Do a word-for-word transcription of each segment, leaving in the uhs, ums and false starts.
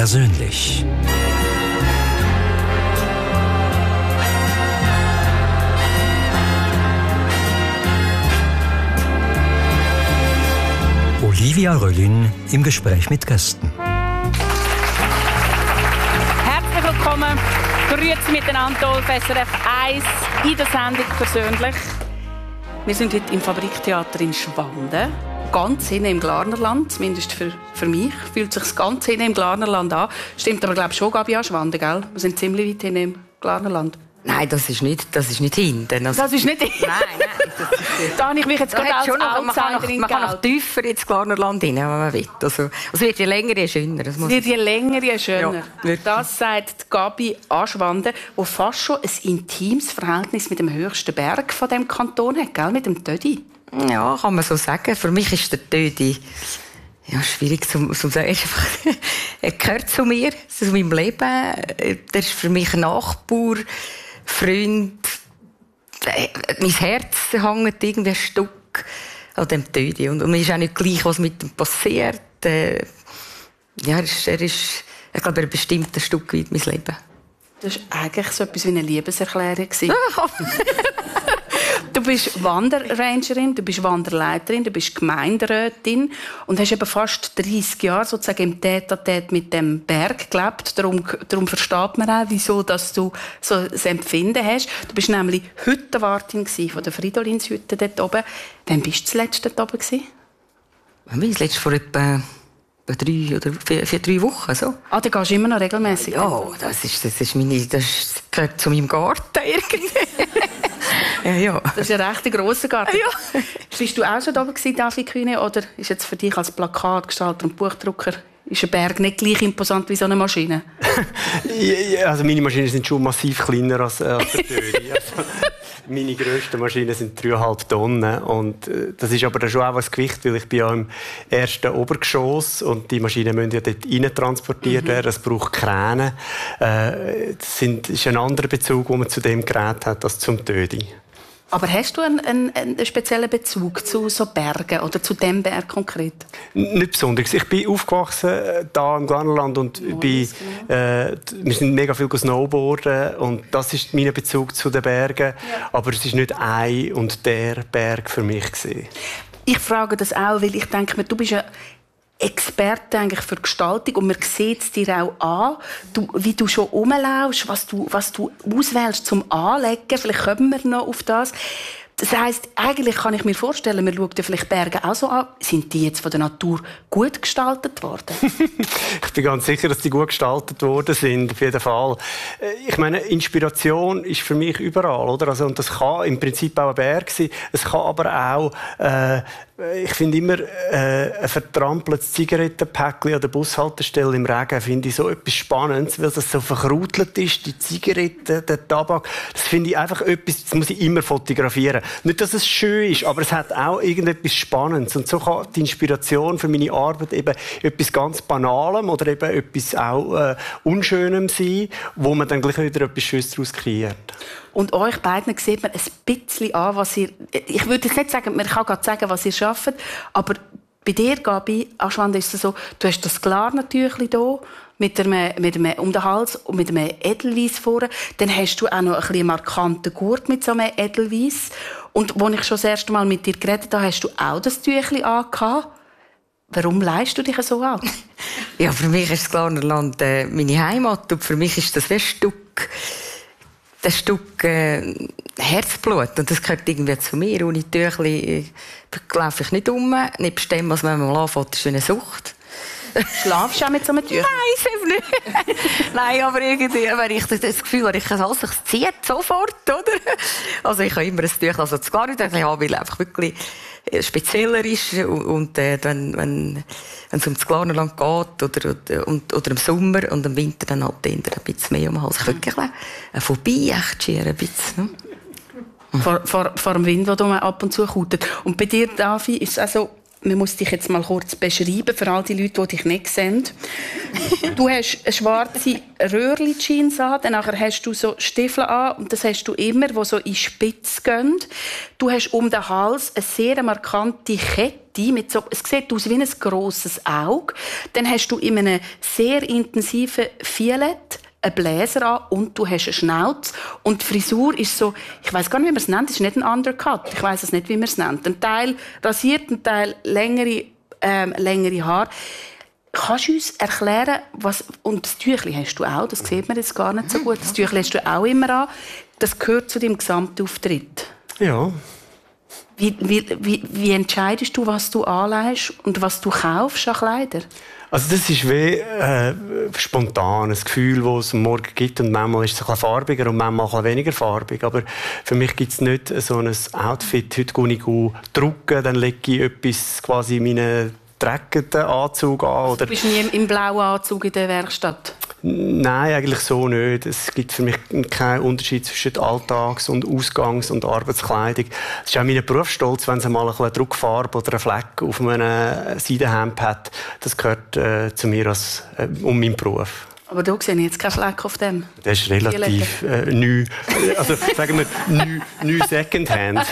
persönlich. Olivia Röllin im Gespräch mit Gästen. Herzlich willkommen. Grüezi miteinander, auf S R F eins in der Sendung «Persönlich». Wir sind heute im Fabriktheater in Schwanden. Ganz hinten im Glarnerland, zumindest für, für mich, fühlt sich ganz hinten im Glarnerland an. Stimmt aber, glaube ich, schon, Gabi, an Schwanden, gell? Wir sind ziemlich weit hinten im Glarnerland. Nein, das ist nicht, das ist nicht hinten. Also, das ist nicht hinten? Nein, nein. Das ist, da habe ich mich jetzt gerade als Outsiderin Man kann noch tiefer ins Glarnerland rein, wenn man will. Also, es wird je länger, je schöner. Es wird je länger, je schöner. Ja, das sagt Gabi Aschwanden, die fast schon ein intimes Verhältnis mit dem höchsten Berg von diesem Kanton hat, gell? Mit dem Tödi. Ja, kann man so sagen. Für mich ist der Tödi ja, schwierig zu, zu sagen. Er gehört zu mir, zu meinem Leben. Der ist für mich ein Nachbar, Freund. Mein Herz hängt irgendwie ein Stück an dem Tödi. Und, und mir ist auch nicht gleich, was mit ihm passiert. Äh, ja, er ist, er ist, ich glaube, er bestimmt ein Stück weit mein Leben. Das war eigentlich so etwas wie eine Liebeserklärung. Du bist Wanderrangerin, du bist Wanderleiterin, du bist Gemeinderätin und hast eben fast dreissig Jahre sozusagen im Tête-à-Tête mit dem Berg gelebt. Darum, darum versteht man auch, wieso dass du so ein Empfinden hast. Du bist nämlich Hüttenwartin von der Fridolinshütte dort oben. Wann bist du zuletzt dort oben gewesen? Ich war zuletzt vor etwa drei oder vier, vier, drei Wochen. So. Ah, dann gehst du immer noch regelmässig. Ja, das ist, das ist meine, das gehört zu meinem Garten irgendwie. Ja, ja. Das ist ein recht grosser Garten. Ja. Bist du auch schon da gewesen, David Kühne, oder ist jetzt für dich als Plakatgestalter und Buchdrucker ist ein Berg nicht gleich imposant wie so eine Maschine? Ja, also meine Maschinen sind schon massiv kleiner als, äh, als der Tödi. Also, meine grössten Maschinen sind dreieinhalb Tonnen und äh, das ist aber dann schon auch ein Gewicht, weil ich bin ja im ersten Obergeschoss und die Maschinen müssen ja dort rein transportiert werden. Es braucht Kräne. Äh, das sind, ist ein anderer Bezug, den man zu dem Gerät hat, als zum Tödi. Aber hast du einen, einen, einen speziellen Bezug zu so Bergen oder zu dem Berg konkret? Nicht besonders. Ich bin aufgewachsen äh, da im Glarnerland und oh, bin, äh, wir sind mega viel snowboarden und das ist mein Bezug zu den Bergen. Ja. Aber es ist nicht ein und der Berg für mich gewesen. Ich frage das auch, weil ich denke mir, du bist ja Experte eigentlich für Gestaltung und man sieht es dir auch an, du, wie du schon rumlaufst, was du, was du auswählst zum Anlegen. Vielleicht kommen wir noch auf das. Das heisst, eigentlich kann ich mir vorstellen, man schaut ja vielleicht Berge auch so an. Sind die jetzt von der Natur gut gestaltet worden? Ich bin ganz sicher, dass die gut gestaltet worden sind, auf jeden Fall. Ich meine, Inspiration ist für mich überall, oder? Also, und das kann im Prinzip auch ein Berg sein. Es kann aber auch, äh, ich finde immer, äh, ein vertrampeltes Zigarettenpäckchen an der Bushaltestelle im Regen finde ich so etwas Spannendes, weil das so verkrautelt ist, die Zigaretten, der Tabak. Das finde ich einfach etwas, das muss ich immer fotografieren. Nicht, dass es schön ist, aber es hat auch irgendetwas Spannendes. Und so kann die Inspiration für meine Arbeit eben etwas ganz Banalem oder eben etwas auch äh, Unschönem sein, wo man dann gleich wieder etwas Schönes daraus kreiert. Und euch beiden sieht man ein bisschen an, was ihr... Ich würde jetzt nicht sagen, man kann gerade sagen, was ihr schafft, aber bei dir, Gabi Aschwanden, ist es so, du hast das Glarnertüchli hier mit einem, mit einem um den Hals und mit einem Edelweiss vorne. Dann hast du auch noch ein bisschen markanten Gurt mit so einem Edelweiss. Und als ich schon das erste Mal mit dir geredet habe, hast du auch das Tüchli angehabt. Warum leihst du dich so an? Ja, für mich ist das Glarnerland äh, meine Heimat und für mich ist das ein Stück, ein Stück äh, Herzblut und das gehört irgendwie zu mir. Ohne Tüchli äh, laufe ich nicht um. Nebst dem, was man mal anfängt, ist eine Sucht. Schlafst du auch mit so einem Tüchli? Nein, nicht. Nein, aber irgendwie, wenn ich das Gefühl habe, ich kann alles, ich ziehe sofort, oder? Also ich habe immer ein Tüchli, also das Glarnertüchli haben, weil einfach wirklich spezieller ist und, und äh, wenn, wenn, wenn es um das Glarnerland geht oder, oder, und, oder im Sommer und im Winter dann halt ein bisschen mehr um den Hals. Ich wirklich äh, vorbei echt schieren, ein bisschen. Ne? Vor, vor, vor dem Wind, der ab und zu kautet. Und bei dir, Davi, ist es also man muss dich jetzt mal kurz beschreiben, für all die Leute, die dich nicht sehen. Du hast eine schwarze Röhrli-Jeans an, dann hast du so Stiefel an und das hast du immer, die so in die Spitze gehen. Du hast um den Hals eine sehr markante Kette, mit so, es sieht aus wie ein grosses Auge. Dann hast du in einem sehr intensiven Violett einen Bläser an und du hast eine Schnauze. Und die Frisur ist so, ich weiss gar nicht, wie man es nennt, es ist nicht ein Undercut. Ich weiss es nicht, wie man es nennt. Ein Teil rasiert, ein Teil längere, ähm, längere Haare. Kannst du uns erklären, was, und das Tüchli hast du auch, das sieht man jetzt gar nicht so gut, das Tüchli hast du auch immer an, das gehört zu deinem Gesamtauftritt. Ja. Wie, wie, wie, wie entscheidest du, was du anlegst und was du kaufst an Kleider? Also das ist wie äh, spontan, ein Gefühl, das es am Morgen gibt und manchmal ist es ein bisschen farbiger und manchmal ein bisschen weniger farbig. Aber für mich gibt es nicht so ein Outfit, heute gehe ich drucken, dann lege ich etwas quasi in meinen dreckenden Anzug an. Oder du bist nie im blauen Anzug in der Werkstatt? Nein, eigentlich so nicht. Es gibt für mich keinen Unterschied zwischen Alltags- und Ausgangs- und Arbeitskleidung. Es ist auch mein Berufsstolz, wenn es mal ein bisschen Druckfarbe oder einen Fleck auf einem Seidenhemd hat. Das gehört äh, zu mir als, äh, um meinen Beruf. Aber da sehe ich jetzt keinen Fleck auf dem. Das ist relativ äh, neu. Also sagen wir, neu, neu Secondhand.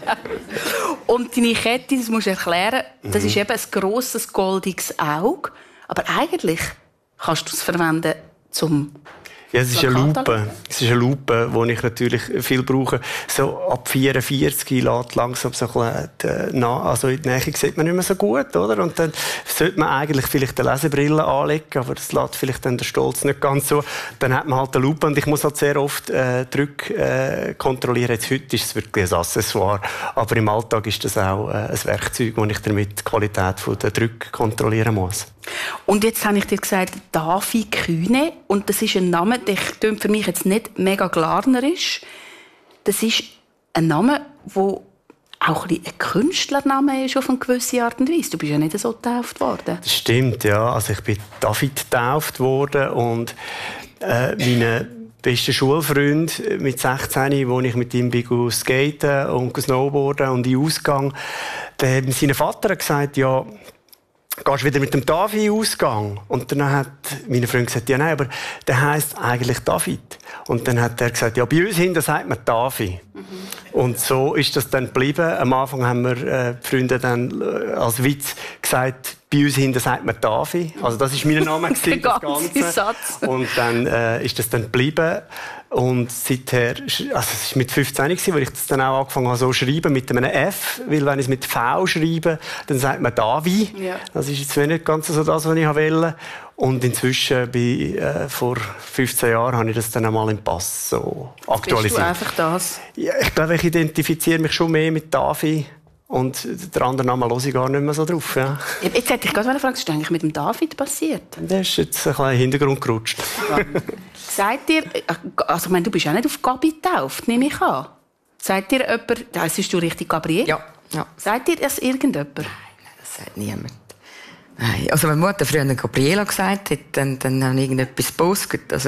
Und deine Kette, das musst du erklären, das mhm. ist eben ein grosses, goldiges Auge. Aber eigentlich kannst du es verwenden zum Ja, es ist eine Lupe. Es ist eine Lupe, die ich natürlich viel brauche. So ab vierundvierzig lässt langsam so ein bisschen, äh, also in der Nähe sieht man nicht mehr so gut, oder? Und dann sollte man eigentlich vielleicht eine Lesebrille anlegen, aber das lässt vielleicht dann der Stolz nicht ganz so. Dann hat man halt eine Lupe und ich muss halt sehr oft äh, Drücke äh, kontrollieren. Jetzt heute ist es wirklich ein Accessoire, aber im Alltag ist das auch äh, ein Werkzeug, wo ich damit die Qualität der Drücke kontrollieren muss. Und jetzt habe ich dir gesagt, Davi Kühne, und das ist ein Name, der klingt für mich jetzt nicht mega glarnerisch. Das ist ein Name, der auch ein, bisschen ein Künstlername ist auf eine gewisse Art und Weise. Du bist ja nicht so getauft worden. Das stimmt, ja. Also ich bin David getauft worden und äh, meine beste Schulfreund mit sechzehn, wo ich mit ihm bin skaten und snowboarden und in Ausgang, der, sein Vater hat gesagt, ja, gehst wieder mit dem Davi in Ausgang? Und dann hat meine Freundin gesagt, ja nein, aber der heisst eigentlich David. Und dann hat er gesagt, ja, bei uns hinten sagt man Davi. Mhm. Und so ist das dann geblieben. Am Anfang haben wir äh, die Freunde dann äh, als Witz gesagt, bei uns hinten sagt man Davi. Also das war mein Name, gewesen, das Ganze. Satz. Und dann äh, ist das dann geblieben. Und seither, also es war mit fünfzehn, wo ich das dann auch angefangen habe, so zu schreiben, mit einem F. Weil wenn ich es mit V schreibe, dann sagt man Davi. Ja. Das ist jetzt nicht ganz so das, was ich wollte. Und inzwischen, bei, äh, vor fünfzehn Jahren, habe ich das dann einmal im Pass so aktualisiert. Bist du einfach das? Ja, ich glaube, ich identifiziere mich schon mehr mit Davi. Und der andere Name höre ich gar nicht mehr so drauf. Ja. Jetzt hätte ich gerade fragen, was ist eigentlich mit dem David passiert? Der ist jetzt ein bisschen in den Hintergrund gerutscht. Sagt ihr, also ich meine, du bist auch nicht auf Gabi getauft, nehme ich an. Sagt dir jemand, heisst du richtig Gabriel? Ja. ja. Sagt dir das irgendjemand? Nein, das sagt niemand. Nein. Also wenn Mutter früher Gabriela gesagt hat, dann, dann habe ich irgendetwas gepostet. Also,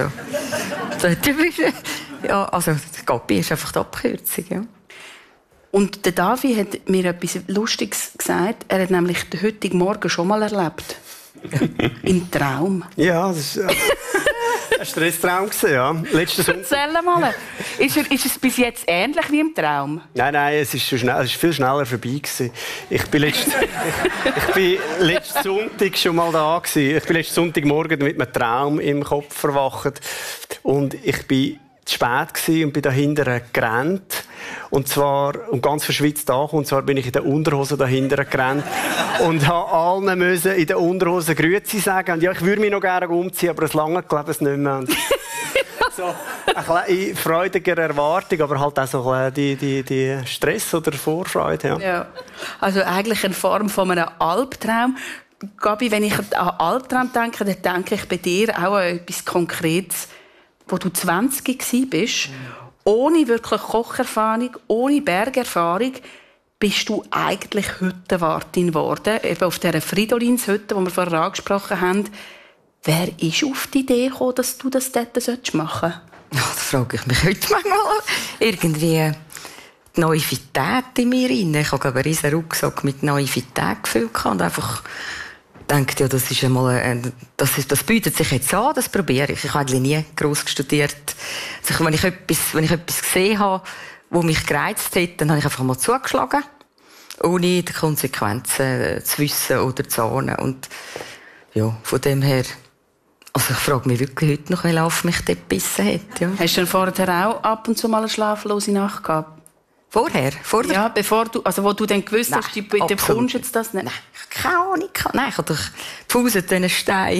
ja, also Gabi ist einfach die Abkürzung. Ja. Und der Davi hat mir etwas Lustiges gesagt. Er hat nämlich den heutigen Morgen schon mal erlebt. Im Traum. Ja, das ist ein Stresstraum gewesen, ja. Letzten Sonntag. Erzähl mal. Ist, er, ist es bis jetzt ähnlich wie im Traum? Nein, nein, es ist, so schnell, es ist viel schneller vorbei gewesen. Ich bin letzten, ich, ich bin letzten Sonntag schon mal da gewesen. Ich bin letzten Sonntagmorgen mit einem Traum im Kopf verwacht. Und ich bin zu spät gewesen und bin dahinter gerannt. Und zwar, und ganz verschwitzt da, und zwar bin ich in der Unterhose dahinter gerannt und habe allen müssen in der Unterhose Grüezi sagen. Und ja, ich würde mich noch gerne umziehen, aber es lange glaube ich nicht mehr. Und so eine freudige Erwartung, aber halt auch so die, die, die Stress oder Vorfreude. Ja. Ja. Also eigentlich in Form von einem Albtraum. Gabi, wenn ich an Albtraum denke, dann denke ich bei dir auch an etwas Konkretes, wo du zwanzig warst. Ohne wirklich Kocherfahrung, ohne Bergerfahrung, bist du eigentlich Hüttenwartin geworden. Eben auf dieser Fridolinshütte, die wir vorher angesprochen haben. Wer ist auf die Idee gekommen, dass du das dort machen sollst? Ja, das frage ich mich heute manchmal. Irgendwie, die Naivität in mir rein. Ich habe einen riesen Rucksack mit Naivität gefüllt und einfach gedacht, ja, das ist einmal, ein, das, ist, das bietet sich jetzt an, das probiere ich. Ich habe eigentlich nie gross studiert. Also, wenn ich etwas, wenn ich etwas gesehen habe, was mich gereizt hat, dann habe ich einfach mal zugeschlagen, ohne die Konsequenzen zu wissen oder zu ahnen. Und ja, von dem her, also ich frage mich wirklich heute noch, wie Lauf mich dort gebissen hat. Ja. Hast du denn vorher auch ab und zu mal eine schlaflose Nacht gehabt? Vorher? Vor der... Ja, bevor du, also wo du dann gewusst Nein, hast, du bekommst jetzt das nicht? Nein, keine Ahnung. Nein, ich habe doch die Fuß an diesen Stein.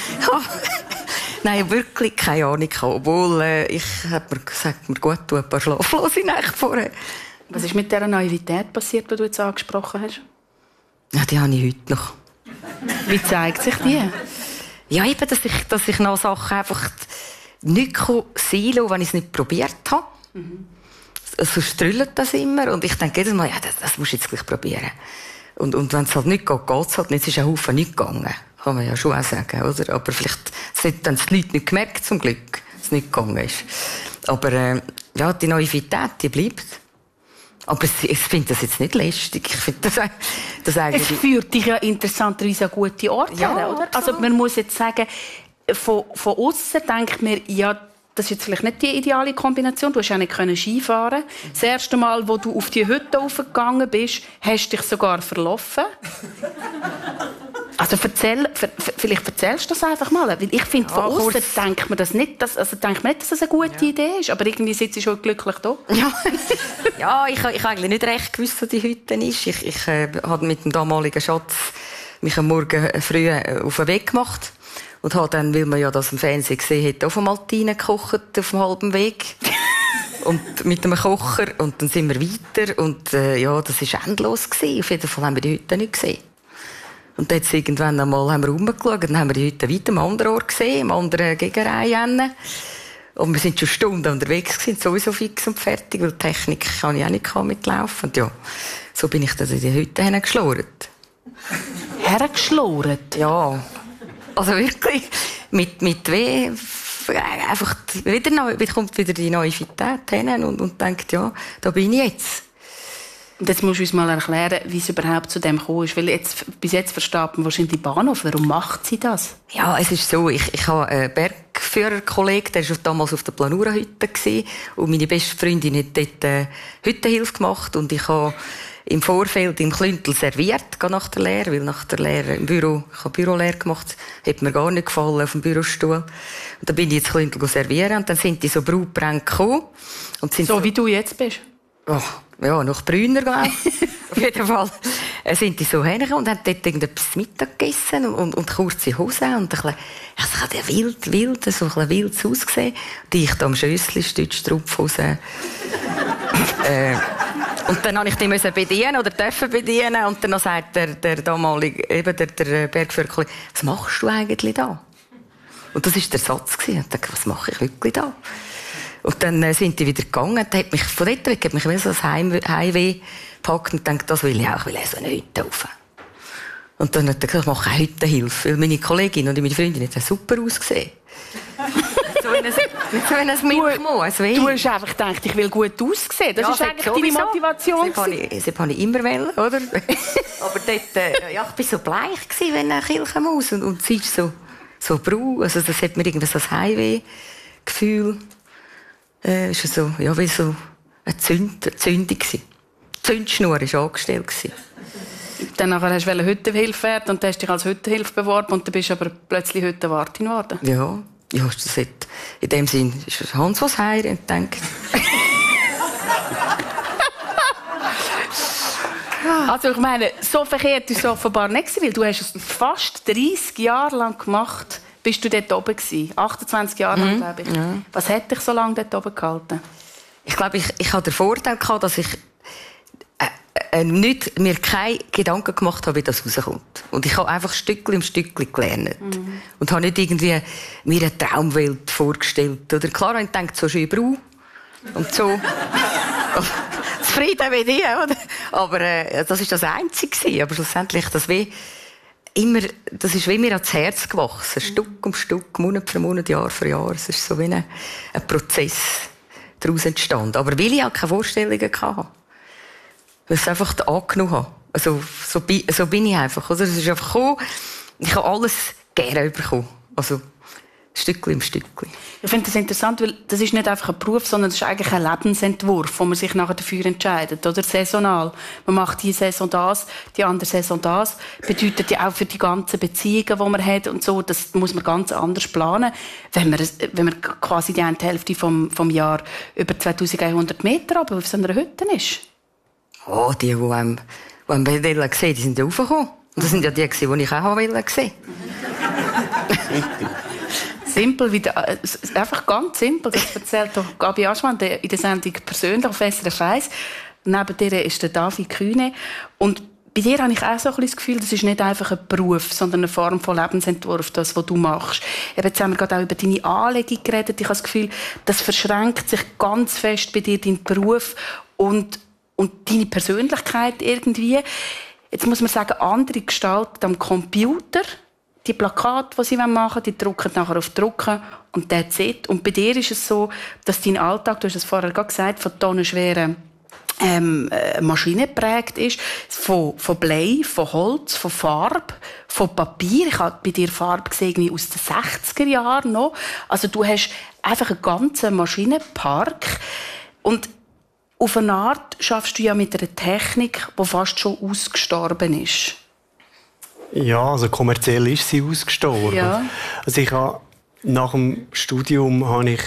Nein, wirklich keine Ahnung. Obwohl, äh, ich habe mir gesagt, mir gut tun, ein paar schlaflose Nächte vorher. Was ist mit dieser Naivität passiert, die du jetzt angesprochen hast? Ja, die habe ich heute noch. Wie zeigt sich die? Ja, eben, dass ich, dass ich noch Sachen einfach nicht sein lasse, wenn ich es nicht probiert habe. Mhm. So strüllt das immer. Und ich denke jedes Mal, ja, das, das musst du jetzt gleich probieren. Und, und wenn es halt nicht geht, geht es halt nicht. Es ist ein Haufen nicht gegangen. Kann man ja schon auch sagen, oder? Aber vielleicht haben es die Leute nicht gemerkt, zum Glück, dass es nicht gegangen ist. Aber, äh, ja, die Naivität, die bleibt. Aber ich finde das jetzt nicht lästig. Ich finde das, das eigentlich... Es führt dich ja interessanterweise an gute Orte, ja, oder? Also man muss jetzt sagen, von, von außen denkt man, ja, das ist jetzt vielleicht nicht die ideale Kombination. Du hast ja nicht Skifahren. Das erste Mal, wo du auf die Hütte raufgegangen bist, hast du dich sogar verlaufen. Also erzähl, vielleicht erzählst du das einfach mal. Weil ich finde, von ja, außen denkt man das nicht, dass, also denkt man nicht, dass das eine gute ja. Idee ist. Aber irgendwie sitzt du schon glücklich da. Ja, ja ich, ich habe eigentlich nicht recht gewusst, wo die Hütte ist. Ich, ich äh, habe mit dem damaligen Schatz mich am Morgen früh auf den Weg gemacht. Und habe dann, weil man ja das im Fernsehen gesehen hat, auf dem Maltine gekocht, auf dem halben Weg. Und mit einem Kocher. Und dann sind wir weiter. Und äh, ja, das war endlos gewesen. Auf jeden Fall haben wir die Hütte nicht gesehen. Und jetzt irgendwann einmal haben wir rumgeschaut, dann haben wir die Hütte weiter am anderen Ort gesehen, am anderen Gegenreihe. Und wir sind schon Stunden unterwegs gewesen, sowieso fix und fertig, weil die Technik kann ich auch nicht mitlaufen. Und ja, so bin ich dann in die Hütte hineingeschlurrt. Hergeschlurrt? Ja. Also wirklich, mit, mit weh, einfach wieder neu, kommt wieder die Naivität hin und, und denkt, ja, da bin ich jetzt. Und jetzt musst du uns mal erklären, wie es überhaupt zu dem gekommen ist. Weil jetzt, bis jetzt versteht man wahrscheinlich die Bahnhof. Warum macht sie das? Ja, es ist so, ich, ich habe einen Bergführerkollegen, der war damals auf der Planura-Hütte gewesen, und meine beste Freundin hat dort äh, Hüttenhilfe gemacht und ich habe im Vorfeld im Klüntel serviert, nach der Lehre, weil nach der Lehre im Büro, ich habe Bürolehre gemacht, hat mir gar nicht gefallen auf dem Bürostuhl. Und dann bin ich ins Klüntel servieren und dann sind die so Brautbrände gekommen. Und sind so, so wie du jetzt bist? Oh, ja, noch brüner, glaube ich. Auf jeden Fall sind die so hergekommen und haben dort irgendetwas Mittag gegessen und, und, und kurze Hosen und ein bisschen, also ich habe wild, wild, so ein bisschen wild ausgesehen. Die ich da am Schössli, Stützstrumpfhose. äh, und dann musste ich die bedienen oder dürfen bedienen und dann sagt der, der damalige, eben der, der Bergführer, was machst du eigentlich da? Und das war der Satz. Ich dachte, was mache ich wirklich da? Und dann äh, sind die wieder gegangen. Und hat mich, von dort weg hat mich so ein Heim, Heimweh gepackt und dachte, das will ich auch, ich will so eine Hütte rauf. Und dann hat er gesagt, ich mache eine Hüttenhilfe. Weil meine Kollegin und meine Freundin haben super ausgesehen. so ein, so ein Milchmoos. Du hast einfach gedacht, ich will gut aussehen. Das ja, ist eigentlich deine Motivation. Das habe ich, das habe ich immer wollen, oder? Aber dort, äh, ja, ich war so bleich gewesen, wenn eine Kirchenmaus. Und, und sie ist so, so braun. Also das hat mir irgendwie so ein Heimweh-Gefühl. Äh, ist so, ja, wie so eine, Zünd, eine Zündung gewesen. Die Zündschnur war angestellt gewesen. Dann nachher hast du Hüttenhilfe werden und hast dich als Hüttenhilfe beworben und dann bist du aber plötzlich Hüttenwartin geworden. Ja, ja, das hat, in dem Sinn ist Hans was heir entdeckt. Also ich meine, so verkehrt ist es offenbar nicht gewesen, weil du hast es fast dreissig Jahre lang gemacht. Bist du dort oben gewesen? achtundzwanzig Jahre lang, mhm. glaube ich. Ja. Was hat dich so lange dort oben gehalten? Ich glaube, ich, ich hatte den Vorteil gehabt, dass ich äh, äh, nicht, mir keine Gedanken gemacht habe, wie das rauskommt. Und ich habe einfach Stückchen um Stückchen gelernt. Mhm. Und habe nicht irgendwie mir eine Traumwelt vorgestellt. Oder klar, ich denke, so schön braun und so zufrieden mit dir, oder? Aber äh, das war das Einzige. Aber schlussendlich, das wie immer, das ist wie mir ans Herz gewachsen. Stück um Stück, Monat für Monat, Jahr für Jahr. Es ist so wie ein, ein Prozess daraus entstanden. Aber weil ich auch keine Vorstellungen hatte. weil ich es einfach angenommen habe. Also, so, bi- so bin ich einfach. Oder? Es ist einfach gekommen, ich habe alles gerne bekommen. Also, Stückchen im Stückchen. Ich finde das interessant, weil das ist nicht einfach ein Beruf, sondern das ist eigentlich ein Lebensentwurf, wo man sich nachher dafür entscheidet. Oder saisonal. Man macht die Saison das, die andere Saison das. Bedeutet ja auch für die ganzen Beziehungen, die man hat und so, das muss man ganz anders planen, wenn man, wenn man quasi die eine Hälfte vom, vom Jahr über zweitausendeinhundert Meter aber auf so einer Hütte ist. Oh, die, die einem, die einem sehen, die sind ja raufgekommen. Und das sind ja die, die ich auch sehen wollte. Simpel, wie der, einfach ganz simpel. Das erzählt doch Gabi Aschwand in der Sendung persönlich auf S R F eins. Neben dir ist der David Kühne. Und bei dir habe ich auch so ein bisschen das Gefühl, das ist nicht einfach ein Beruf, sondern eine Form von Lebensentwurf, das, was du machst. Jetzt haben wir gerade auch über deine Anlegung geredet. Ich habe das Gefühl, das verschränkt sich ganz fest bei dir, dein Beruf und, und deine Persönlichkeit irgendwie. Jetzt muss man sagen, andere gestalten am Computer. Die Plakate, die sie machen wollen, die drucken nachher auf Drucken und that's it. Und bei dir ist es so, dass dein Alltag, du hast es vorher gerade gesagt, von tonnenschweren ähm, Maschinen geprägt ist, von, von Blei, von Holz, von Farbe, von Papier. Ich habe bei dir Farbe gesehen aus den sechziger Jahren noch. Also du hast einfach einen ganzen Maschinenpark. Und auf eine Art schaffst du ja mit einer Technik, die fast schon ausgestorben ist. Ja, also kommerziell ist sie ausgestorben. Ja. Also ich habe, nach dem Studium habe ich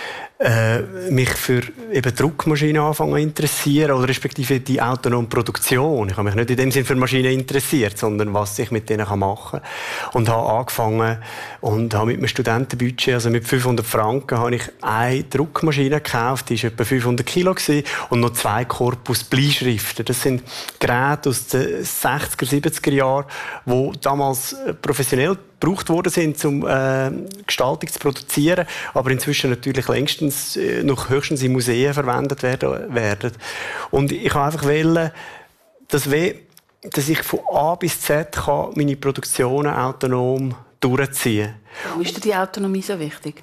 äh, mich für eben Druckmaschinen angefangen zu interessieren, oder respektive die autonome Produktion. Ich habe mich nicht in dem Sinne für Maschinen interessiert, sondern was ich mit denen machen kann. Und habe angefangen und habe mit einem Studentenbudget, also mit fünfhundert Franken, habe ich eine Druckmaschine gekauft, die war etwa fünfhundert Kilo gewesen, und noch zwei Korpus Bleischriften. Das sind Geräte aus den sechziger, siebziger Jahren, die damals professionell gebraucht worden sind, um äh, Gestaltung zu produzieren, aber inzwischen natürlich längstens äh, noch höchstens in Museen verwendet werden. werden. Und ich habe einfach wollen, dass, we, dass ich von A bis Z kann meine Produktionen autonom durchziehen kann. Warum ist dir die Autonomie so wichtig?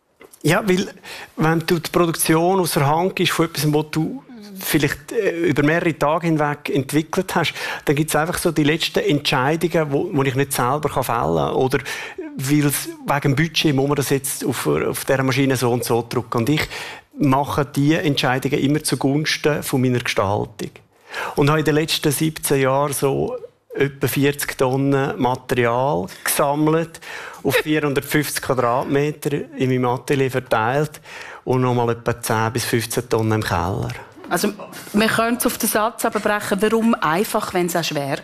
Ja, weil wenn du die Produktion aus der Hand gibst von etwas, was du vielleicht über mehrere Tage hinweg entwickelt hast, dann gibt es einfach so die letzten Entscheidungen, wo, wo ich nicht selber fällen kann. Oder weil es wegen dem Budget muss man das jetzt auf, auf dieser Maschine so und so drücken. Und ich mache diese Entscheidungen immer zugunsten von meiner Gestaltung. Und habe in den letzten siebzehn Jahren so etwa vierzig Tonnen Material gesammelt, auf vierhundertfünfzig Quadratmeter in meinem Atelier verteilt und nochmal etwa zehn bis fünfzehn Tonnen im Keller. Also, wir können es auf den Satz abbrechen, warum einfach, wenn es auch schwer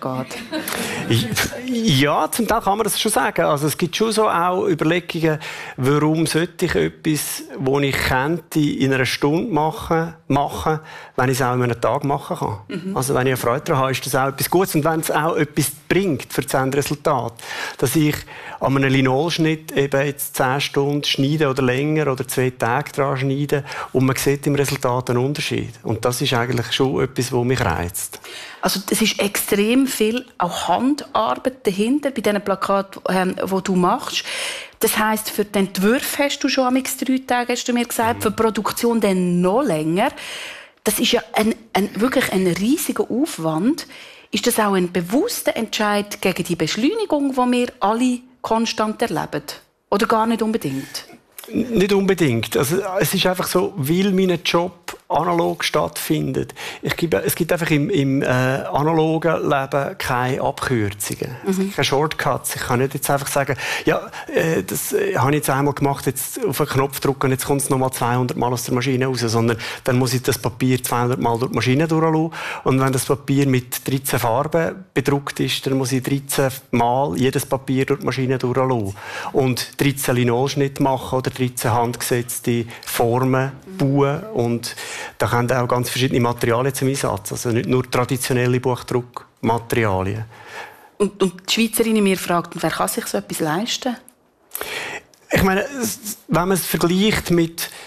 geht? Ja, zum Teil kann man das schon sagen. Also, es gibt schon so auch Überlegungen, warum sollte ich etwas, das ich könnte, in einer Stunde machen, machen, wenn ich es auch in einem Tag machen kann. Mhm. Also, wenn ich eine Freude daran habe, ist das auch etwas Gutes. Und wenn es auch etwas bringt für das Endresultat, dass ich an einem Linolschnitt eben jetzt zehn Stunden schneide oder länger oder zwei Tage dran schneide und man sieht im Resultat einen Unterschied. Und das ist eigentlich schon etwas, was mich reizt. Also es ist extrem viel auch Handarbeit dahinter bei diesen Plakaten, ähm, die du machst. Das heisst, für den Entwurf hast du schon am drei Tage, hast du mir gesagt, mhm. für die Produktion dann noch länger. Das ist ja ein, ein, wirklich ein riesiger Aufwand. Ist das auch ein bewusster Entscheid gegen die Beschleunigung, die wir alle konstant erleben? Oder gar nicht unbedingt? Nicht unbedingt. Also, es ist einfach so, weil mein Job analog stattfindet. Ich gebe, es gibt einfach im, im äh, analogen Leben keine Abkürzungen, mhm. keine Shortcuts. Ich kann nicht jetzt einfach sagen, ja, äh, das äh, habe ich jetzt einmal gemacht, jetzt auf einen Knopf drücken und jetzt kommt es nochmal zweihundert Mal aus der Maschine raus, sondern dann muss ich das Papier zweihundert Mal durch die Maschine durchlassen. Und wenn das Papier mit dreizehn Farben bedruckt ist, dann muss ich dreizehn Mal jedes Papier durch die Maschine durchlassen. Und dreizehn Linolschnitte machen oder dreizehn handgesetzte Formen bauen. Und da kommen auch ganz verschiedene Materialien zum Einsatz. Also nicht nur traditionelle Buchdruckmaterialien. Und, und die Schweizerin in mir fragt, wer kann sich so etwas leisten? Ich meine, wenn man es vergleicht mit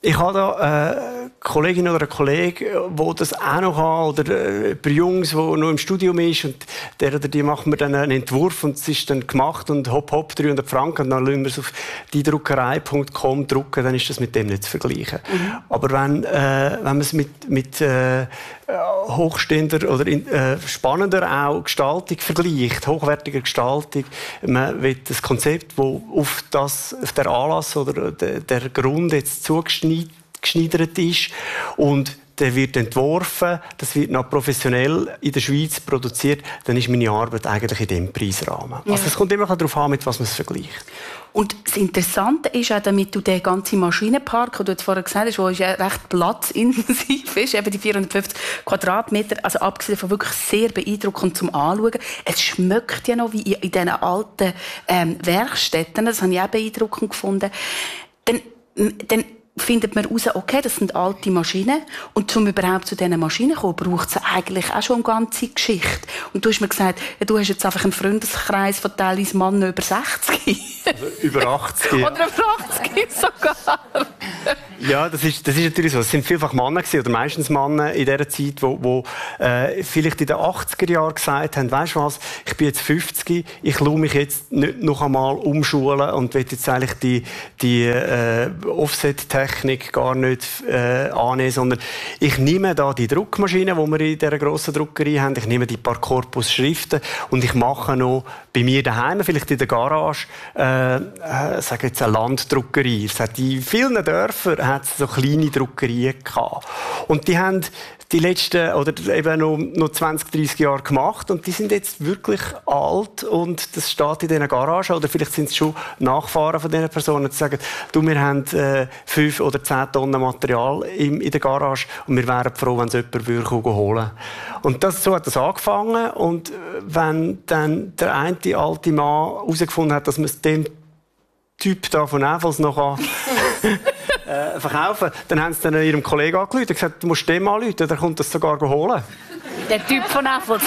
Ich habe da eine Kollegin oder einen Kollegen, der das auch noch hat, oder ein paar Jungs, die noch im Studium ist, und der oder die macht mir dann einen Entwurf und es ist dann gemacht und hopp, hopp, dreihundert Franken, und dann lassen wir es auf die druckerei punkt com drucken, dann ist das mit dem nicht zu vergleichen. Mhm. Aber wenn, äh, wenn man es mit, mit äh, hochstehender oder in, äh, spannender auch Gestaltung vergleicht, hochwertiger Gestaltung, man will das Konzept, das auf, das, auf der Anlass oder der, der Grund jetzt zugeschneidert ist und der wird entworfen, das wird noch professionell in der Schweiz produziert, dann ist meine Arbeit eigentlich in diesem Preisrahmen. Ja. Also es kommt immer darauf an, mit was man es vergleicht. Und das Interessante ist auch, damit du den ganzen Maschinenpark, den du jetzt vorher gesagt hast, der ja recht platzintensiv ist, eben die vierhundertfünfzig Quadratmeter, also abgesehen von wirklich sehr beeindruckend zum Anschauen. Es schmeckt ja noch wie in diesen alten ähm, Werkstätten, das habe ich auch beeindruckend gefunden. Dann, dann findet man heraus, okay, das sind alte Maschinen. Und um überhaupt zu diesen Maschinen zu kommen, braucht es eigentlich auch schon eine ganze Geschichte. Und du hast mir gesagt, ja, du hast jetzt einfach einen Freundeskreis von teilweise Männern über sechzig. Also über achtzig. Oder über achtzig sogar. Ja, das ist, das ist natürlich so. Es sind vielfach Männer gewesen, oder meistens Männer in dieser Zeit, wo, wo äh, vielleicht in den achtziger Jahren gesagt haben, weisst du was, ich bin jetzt fünfzig, ich lasse mich jetzt nicht noch einmal umschulen und will jetzt eigentlich die, die äh, Offset-Technik gar nicht äh, annehmen, sondern ich nehme da die Druckmaschine, die wir in dieser grossen Druckerei haben, ich nehme die paar Korpusschriften und ich mache noch bei mir daheim, vielleicht in der Garage, äh, äh, sage jetzt eine Landdruckerei. Es hat in vielen Dörfern hat es so kleine Druckerien gehabt. Und die haben die letzten, oder eben noch, noch zwanzig, dreissig Jahre gemacht und die sind jetzt wirklich alt und das steht in diesen Garagen, oder vielleicht sind es schon Nachfahren von diesen Personen, die sagen, du, wir haben äh, fünf oder zehn Tonnen Material in, in der Garage und wir wären froh, wenn es jemand würde holen. Und das, so hat das angefangen, und wenn dann der eine alte Mann herausgefunden hat, dass man es dem Typ da von Näfels noch äh, verkaufen, dann haben sie dann ihrem Kollegen angerufen und gesagt, du musst dem anrufen, der kommt das sogar holen. Der Typ von Näfels.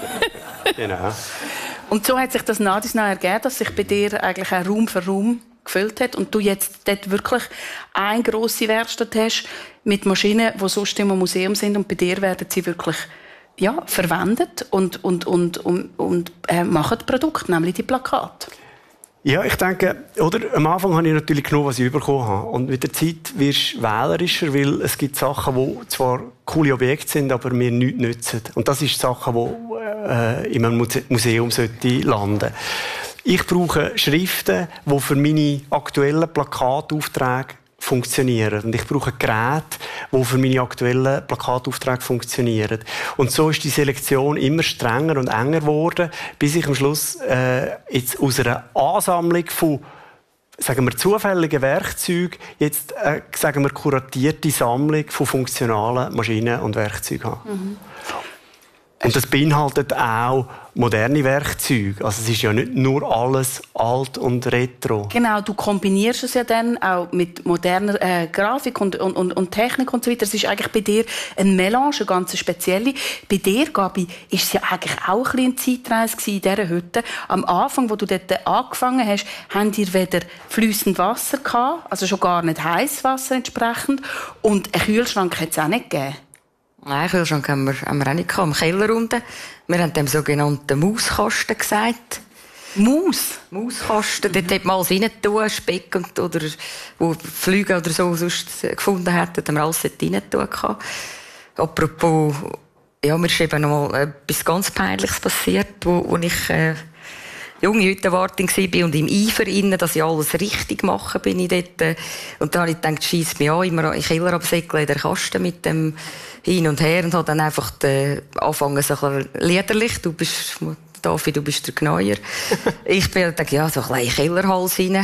Genau. Und so hat sich das nach und nach ergeben, dass sich bei dir eigentlich auch Raum für Raum gefüllt hat und du jetzt dort wirklich eine grosse Werkstatt hast mit Maschinen, die sonst immer im Museum sind, und bei dir werden sie wirklich ja, verwendet und, und, und, und, und äh, machen Produkte, nämlich die Plakate. Ja, ich denke, oder, am Anfang habe ich natürlich genommen, was ich bekommen habe. Und mit der Zeit wirst du wählerischer, weil es gibt Sachen, die zwar coole Objekte sind, aber mir nichts nützen. Und das sind Sachen, die äh, in einem Muse- Museum sollten landen. Ich brauche Schriften, die für meine aktuellen Plakataufträge funktionieren. Und ich brauche Geräte, die für meine aktuellen Plakataufträge funktionieren. Und so ist die Selektion immer strenger und enger geworden, bis ich am Schluss äh, jetzt aus einer Ansammlung von, sagen wir, zufälligen Werkzeugen jetzt, äh, sagen wir, kuratierte Sammlung von funktionalen Maschinen und Werkzeugen habe. Mhm. Und das beinhaltet auch moderne Werkzeuge. Also es ist ja nicht nur alles alt und retro. Genau, du kombinierst es ja dann auch mit moderner äh, Grafik und, und, und, und Technik und so weiter. Es ist eigentlich bei dir ein Melange, eine ganz spezielle. Bei dir, Gabi, ist es ja eigentlich auch ein bisschen eine Zeitreise in dieser Hütte. Am Anfang, wo du dort angefangen hast, habt ihr weder fließend Wasser gehabt, also schon gar nicht heißes Wasser entsprechend, und einen Kühlschrank hat es auch nicht gegeben. Nein, Kühlschrank haben wir, haben wir auch nicht gehabt, im Keller unten. Wir haben dem sogenannten Mauskasten gesagt. Maus? Mauskasten. Mhm. Dort hat man alles rein tun, Speck und, oder wo Flüge oder so sonst gefunden hätten, haben wir alles dort rein tun. Apropos, ja, mir ist eben noch mal etwas ganz Peinliches passiert, wo, wo ich äh, junge Hüttenwartin war und im Eifer innen, dass ich alles richtig mache, bin ich dort. Und dann habe ich gedacht, scheisse mich an, immer in den Keller absäckeln, in der Kasten mit dem hin und her, und habe dann einfach äh, angefangen, so ein bisschen liederlich. Du bist, David, du bist der Gneuer. Ich bin dann, ja, so ein kleiner Kellerhals rein.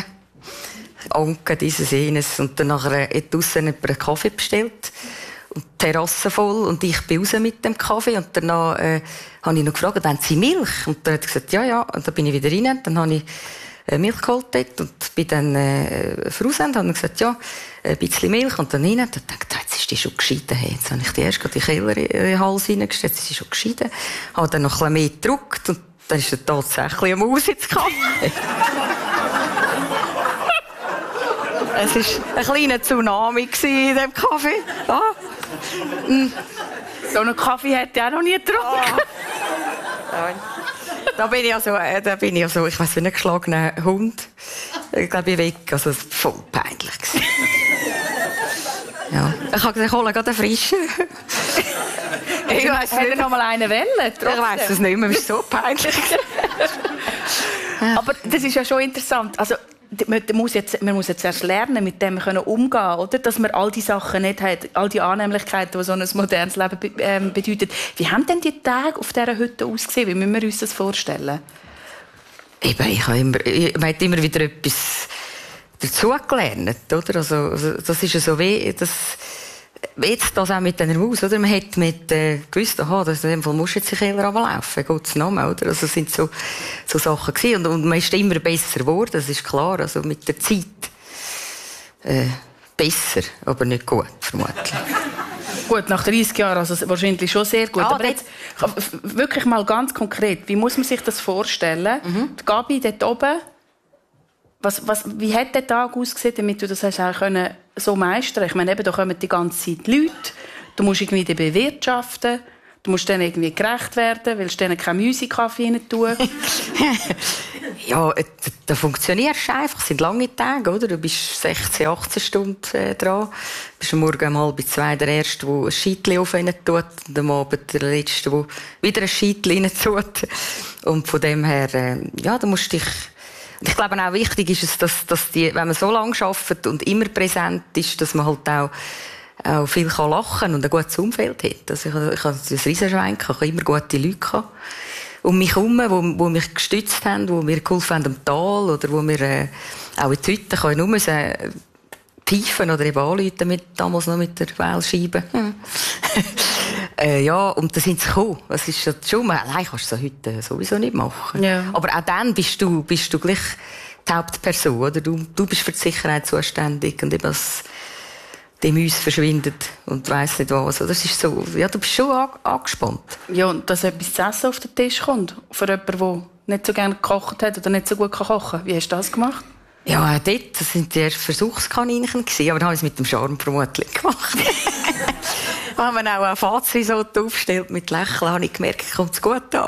Anke, dieses, jenes. Und dann nachher äh, draussen jemand einen Kaffee bestellt. Und die Terrasse voll. Und ich bin raus mit dem Kaffee. Und danach, äh, habe ich noch gefragt, haben Sie Milch? Und dann hat er gesagt, ja, ja. Und dann bin ich wieder rein. Dann habe ich äh, Milch geholt dort und bin dann äh, voraus und habe gesagt, ja, ein bisschen Milch. Und dann rein. Und dann dachte ich, jetzt ist die schon geschieden. Hey, jetzt habe ich die erst gerade in den Keller in den Hals reingestellt. Jetzt ist sie schon geschieden. Habe dann noch ein bisschen mehr gedrückt. Und dann ist er tatsächlich eine Maus ins Kaffee. Es war ein kleiner Tsunami in diesem Kaffee. Ah. Mm. So einen Kaffee hätte ich auch noch nie getrunken. Ah. Da bin ich also, da bin ich also ich weiss, wie ein geschlagener Hund. Ich glaube, ich weg. Also, es war voll peinlich. Ja. Ich habe gesagt, ich hole gerade einen frischen. Ich weiss nicht, noch mal einen wählen. Ich weiss es nicht mehr, es ist so peinlich. Aber das ist ja schon interessant. Also, man muss jetzt, man muss jetzt erst lernen, mit dem können umgehen, oder? Dass man all die Sachen nicht hat, all die Annehmlichkeiten, die so ein modernes Leben be ähm, bedeutet. Wie haben denn die Tage auf dieser Hütte ausgesehen? Wie müssen wir uns das vorstellen? Eben, ich habe immer, ich, man hat immer wieder etwas dazugelernt, oder? Also, also, das ist ja so wie, das, jetzt das auch mit dieser Maus, oder? Man hat mit, äh, gewusst, aha, das, in dem Fall muss jetzt sich eher runterlaufen, Gottes Namen, oder? Also, das sind so, so Sachen gewesen. Und, und man ist immer besser geworden, das ist klar, also mit der Zeit, äh, besser, aber nicht gut, vermutlich. Gut, nach dreissig Jahren, also wahrscheinlich schon sehr gut. Ah, aber jetzt, wirklich mal ganz konkret, wie muss man sich das vorstellen? Mhm. Die Gabi dort oben, was, was, wie hat der Tag ausgesehen, damit du das hast auch können, so meistern? Ich meine, eben, da kommen die ganze Zeit Leute, du musst irgendwie die bewirtschaften, du musst denen irgendwie gerecht werden, willst denen keinen Müsli-Kaffee rein tun. Ja, da funktionierst du einfach. Es sind lange Tage, oder? Du bist sechzehn, achtzehn Stunden äh, dran. Du bist am Morgen um halb zwei der Erste, der ein Scheitchen auf ihn tut. Und am Abend der Letzte, der wieder ein Scheitchen rein tut. Und von dem her, äh, ja, da musst du dich... Und ich glaube auch wichtig ist es, dass, dass die, wenn man so lange arbeitet und immer präsent ist, dass man halt auch, auch viel kann lachen und ein gutes Umfeld hat. Also ich, ich habe ein Riesenschwein, ich habe immer gute Leute gehabt. Um mich herum, die, die mich gestützt haben, die mir geholfen haben am Tal oder wo wir äh, auch in die Hütte kann ich nur müssen pfeifen oder eben anrufen, mit, damals noch mit der Wählscheibe. Hm. äh, ja, und da sind sie gekommen. Das ist schon, allein kannst du so heute sowieso nicht machen. Ja. Aber auch dann bist du, bist du gleich die Hauptperson, oder? Du, du bist für die Sicherheit zuständig und eben das, die Mäuse verschwindet und weiss nicht was. Das ist so, ja, du bist schon angespannt. Ja, und dass etwas zu essen auf den Tisch kommt, für jemanden, der nicht so gerne gekocht hat oder nicht so gut kochen kann. Wie hast du das gemacht? Ja, dort, das sind die ersten Versuchskaninchen gewesen, aber dann habe ich es mit dem Charme vermutlich gemacht. Wenn man auch ein Fazirisotto aufstellt mit Lächeln, habe ich gemerkt, kommt es gut an.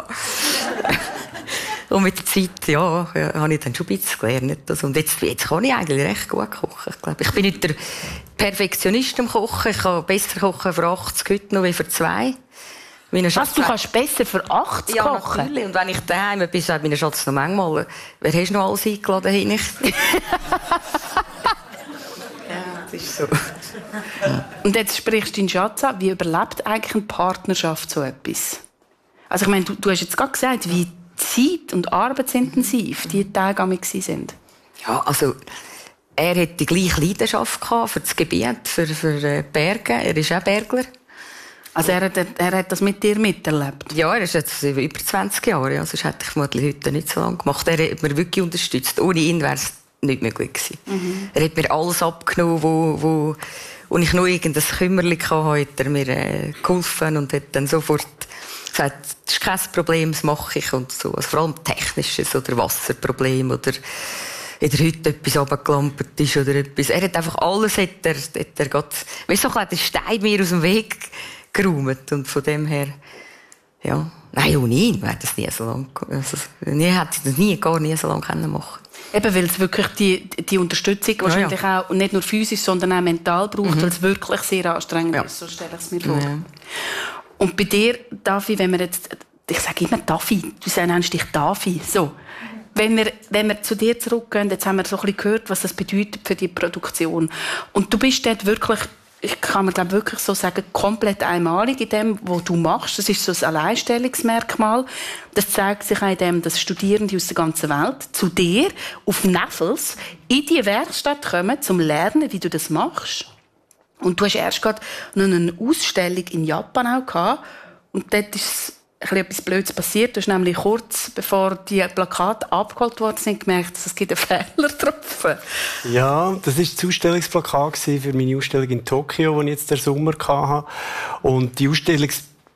Und mit der Zeit, ja, habe ich dann schon ein bisschen gelernt. Also, und jetzt, jetzt kann ich eigentlich recht gut kochen. Ich glaube, ich bin nicht der Perfektionist im Kochen. Ich kann besser kochen für achtzig heute noch wie für zwei. Was, du kannst besser für achtzig ja, kochen? Natürlich. Und wenn ich daheim bin, sagt meine Schatz noch manchmal, wer hast du noch alles eingeladen? Hin? Ja, das ist so. Und jetzt sprichst du deinen Schatz an. Wie überlebt eigentlich eine Partnerschaft so etwas? Also ich meine, du, du hast jetzt gerade gesagt, wie zeit- und arbeitsintensiv die Tage an mich waren. Ja, also er hatte die gleiche Leidenschaft für das Gebiet, für, für Berge. Er ist auch Bergler. Also er hat, er hat das mit dir miterlebt? Ja, er ist jetzt über zwanzig Jahre. Ja. Sonst hätte ich vermutlich heute nicht so lange gemacht. Er hat mir wirklich unterstützt. Ohne ihn wäre es nicht möglich gewesen. Mhm. Er hat mir alles abgenommen, wo, wo, wo ich noch irgendein Kümmerchen hatte, hat er mir äh, geholfen und hat dann sofort gesagt, das ist kein Problem, das mache ich und so. Also vor allem Technisches oder Wasserproblem oder in der Hütte etwas runtergelampert ist oder etwas. Er hat einfach alles, hat er, hat er grad, weißt du, so ein Stein mir aus dem Weg geräumt und von dem her, ja, nein, ohne ihn wäre das nie so lange, also, ich hätte das nie, gar nie so lange können machen. Eben, weil es wirklich die, die Unterstützung wahrscheinlich ja, ja. auch nicht nur physisch, sondern auch mental braucht, mhm. weil es wirklich sehr anstrengend ja. ist, so stelle ich es mir vor. Ja. Und bei dir, Davi, wenn wir jetzt, ich sage immer Davi, du nennst dich Davi, so. Wenn wir, wenn wir zu dir zurückgehen, jetzt haben wir so ein bisschen gehört, was das bedeutet für die Produktion. Und du bist dort wirklich, ich kann mir glaube wirklich so sagen, komplett einmalig in dem, was du machst. Das ist so ein Alleinstellungsmerkmal. Das zeigt sich auch in dem, dass Studierende aus der ganzen Welt zu dir auf Neffels in die Werkstatt kommen, um zu lernen, wie du das machst. Und du hast erst gerade noch eine Ausstellung in Japan auch gehabt. Und dort ist etwas Blödes passiert. Du hast nämlich kurz bevor die Plakate abgeholt worden sind, gemerkt, dass es einen Fehler drauf gibt. Ja, das war das Ausstellungsplakat für meine Ausstellung in Tokio, die ich jetzt den Sommer hatte. Und die Ausstellungsplakat